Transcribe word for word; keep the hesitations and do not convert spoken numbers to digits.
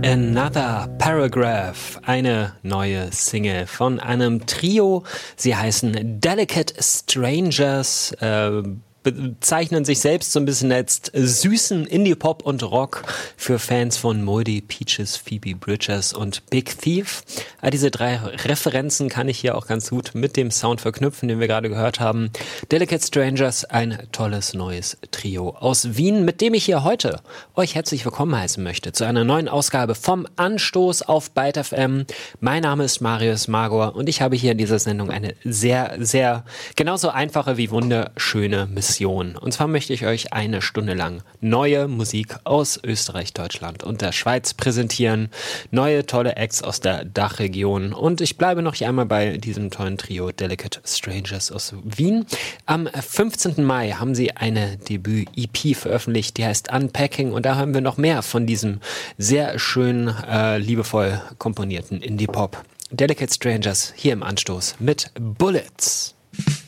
Another Paragraph, eine neue Single von einem Trio. Sie heißen Delicate Strangers, äh, bezeichnen sich selbst so ein bisschen als süßen Indie-Pop und Rock für Fans von Moldy, Peaches, Phoebe Bridgers und Big Thief. All diese drei Referenzen kann ich hier auch ganz gut mit dem Sound verknüpfen, den wir gerade gehört haben. Delicate Strangers, ein tolles neues Trio aus Wien, mit dem ich hier heute euch herzlich willkommen heißen möchte zu einer neuen Ausgabe vom Anstoß auf Byte F M. Mein Name ist Marius Magor und ich habe hier in dieser Sendung eine sehr, sehr genauso einfache wie wunderschöne Mission. Und zwar möchte ich euch eine Stunde lang neue Musik aus Österreich, Deutschland und der Schweiz präsentieren. Neue, tolle Acts aus der Dachregion. Und ich bleibe noch hier einmal bei diesem tollen Trio Delicate Strangers aus Wien. Am fünfzehnten Mai haben sie eine Debüt-E P veröffentlicht, die heißt Unpacking. Und da hören wir noch mehr von diesem sehr schön, äh, liebevoll komponierten Indie-Pop. Delicate Strangers hier im Anstoß mit Bullets.